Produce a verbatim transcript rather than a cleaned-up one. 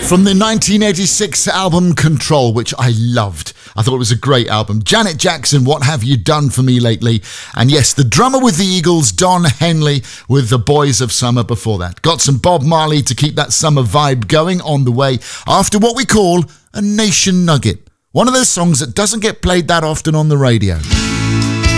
From the nineteen eighty-six album Control, which I loved. I thought it was a great album. Janet Jackson, What Have You Done For Me Lately? And yes, the drummer with the Eagles, Don Henley, with the Boys of Summer before that. Got some Bob Marley to keep that summer vibe going on the way after what we call a Nation Nugget. One of those songs that doesn't get played that often on the radio.